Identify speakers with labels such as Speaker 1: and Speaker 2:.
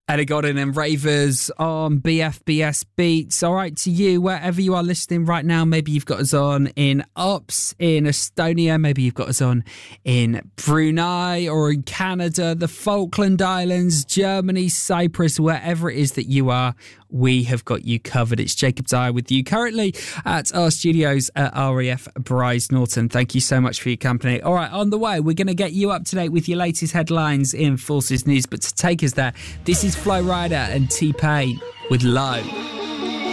Speaker 1: Ellie Goulding and Ravers on BFBS Beats. All right, to you, wherever you are listening right now, maybe you've got us on in Ops, in Estonia, maybe you've got us on in Brunei or in Canada, the Falkland Islands, Germany, Cyprus, wherever it is that you are, we have got you covered. It's Jacob Dyer with you currently at our studios at RAF Bryce Norton. Thank you so much for your company. All right, on the way, we're going to get you up to date with your latest headlines in Forces News. But to take us there, this is Flo Rida and T-Pain with Low.